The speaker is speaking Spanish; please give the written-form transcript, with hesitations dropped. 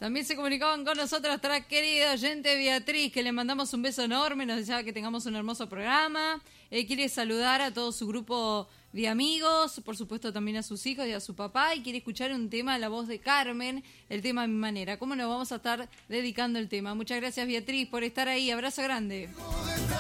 También se comunicaban con nosotros nuestra querida oyente Beatriz, que le mandamos un beso enorme, nos deseaba que tengamos un hermoso programa. Quiere saludar a todo su grupo de amigos, por supuesto también a sus hijos y a su papá, y quiere escuchar un tema, la voz de Carmen, el tema a mi manera. ¿Cómo nos vamos a estar dedicando el tema? Muchas gracias, Beatriz, por estar ahí. Abrazo grande.